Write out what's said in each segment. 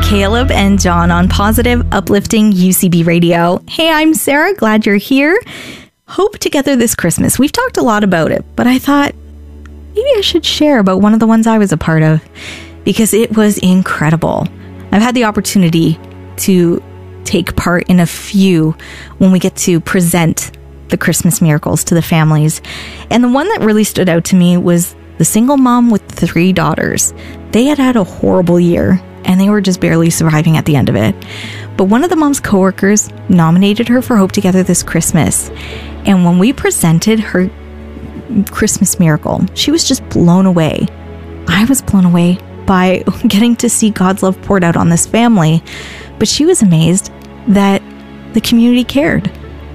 Caleb and John on Positive, Uplifting UCB Radio. Hey, I'm Sarah. Glad you're here. Hope Together this Christmas. We've talked a lot about it, but I thought maybe I should share about one of the ones I was a part of because it was incredible. I've had the opportunity to take part in a few when we get to present the Christmas miracles to the families. And the one that really stood out to me was the single mom with 3 daughters. They had a horrible year and they were just barely surviving at the end of it. But one of the mom's coworkers nominated her for Hope Together this Christmas. And when we presented her Christmas miracle, she was just blown away. I was blown away by getting to see God's love poured out on this family, but she was amazed that the community cared.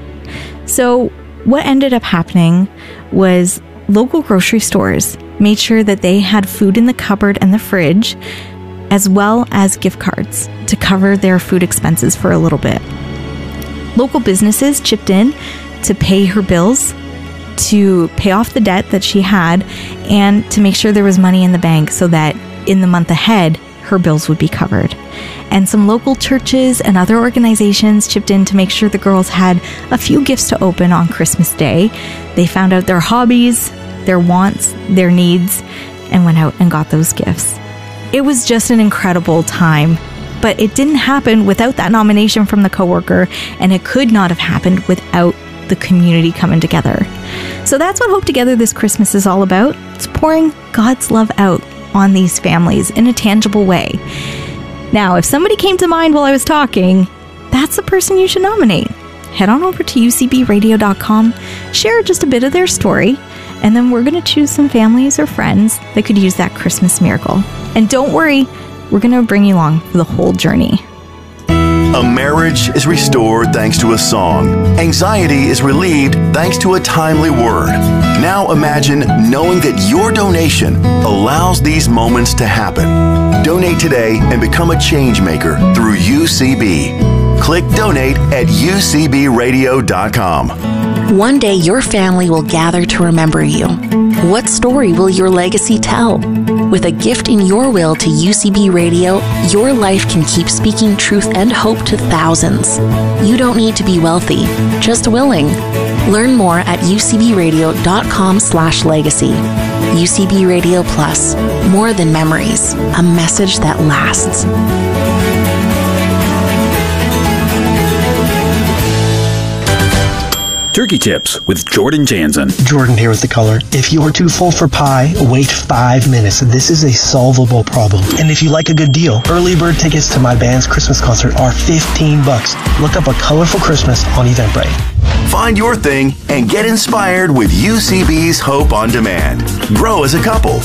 So what ended up happening was local grocery stores made sure that they had food in the cupboard and the fridge, as well as gift cards to cover their food expenses for a little bit. Local businesses chipped in to pay her bills, to pay off the debt that she had, and to make sure there was money in the bank so that in the month ahead, her bills would be covered. And some local churches and other organizations chipped in to make sure the girls had a few gifts to open on Christmas Day. They found out their hobbies, their wants, their needs, and went out and got those gifts. It was just an incredible time, but it didn't happen without that nomination from the coworker, and it could not have happened without the community coming together. So that's what Hope Together this Christmas is all about. It's pouring God's love out on these families in a tangible way. Now, if somebody came to mind while I was talking, that's the person you should nominate. Head on over to ucbradio.com, share just a bit of their story, and then we're going to choose some families or friends that could use that Christmas miracle. And don't worry, we're going to bring you along for the whole journey. A marriage is restored thanks to a song. Anxiety is relieved thanks to a timely word. Now imagine knowing that your donation allows these moments to happen. Donate today and become a change maker through UCB. Click donate at ucbradio.com. One day your family will gather to remember you. What story will your legacy tell? With a gift in your will to UCB Radio, your life can keep speaking truth and hope to thousands. You don't need to be wealthy, just willing. Learn more at ucbradio.com/legacy. UCB Radio Plus, more than memories, a message that lasts. Turkey Tips with Jordan Jansen. Jordan here with the color. If you're too full for pie, wait 5 minutes. This is a solvable problem. And if you like a good deal, early bird tickets to my band's Christmas concert are $15. Look up A Colorful Christmas on Eventbrite. Find your thing and get inspired with UCB's Hope on Demand. Grow as a couple.